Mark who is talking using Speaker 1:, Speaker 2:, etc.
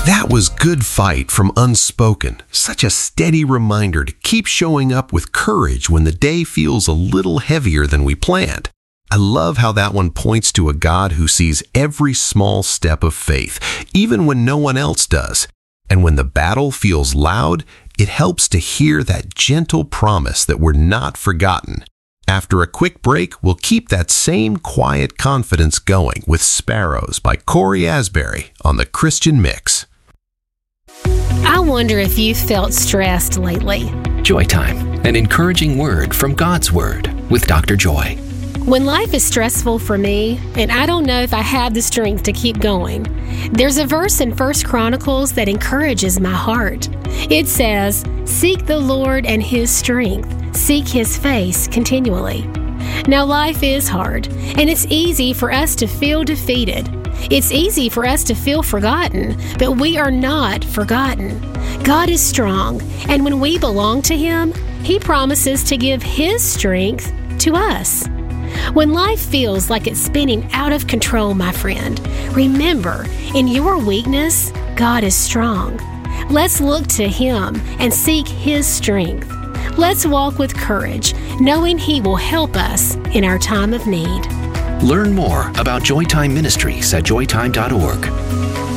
Speaker 1: That was Good Fight from Unspoken. Such a steady reminder to keep showing up with courage when the day feels a little heavier than we planned. I love how that one points to a God who sees every small step of faith, even when no one else does. And when the battle feels loud, it helps to hear that gentle promise that we're not forgotten. After a quick break, we'll keep that same quiet confidence going with Sparrows by Corey Asbury on the Christian Mix.
Speaker 2: I wonder if you felt stressed lately.
Speaker 3: Joy Time, an encouraging word from God's Word with Dr. Joy.
Speaker 2: When life is stressful for me, and I don't know if I have the strength to keep going, there's a verse in 1 Chronicles that encourages my heart. It says, "Seek the Lord and His strength. Seek His face continually." Now, life is hard, and it's easy for us to feel defeated. It's easy for us to feel forgotten, but we are not forgotten. God is strong, and when we belong to Him, He promises to give His strength to us. When life feels like it's spinning out of control, my friend, remember, in your weakness, God is strong. Let's look to Him and seek His strength. Let's walk with courage, knowing He will help us in our time of need.
Speaker 3: Learn more about Joy Time Ministries at joytime.org.